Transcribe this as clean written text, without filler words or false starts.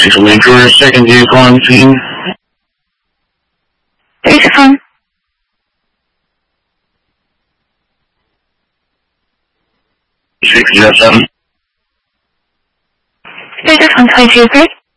Vehicle intruder, second vehicle on the scene. There's a phone. Six zero seven. There's a phone 503.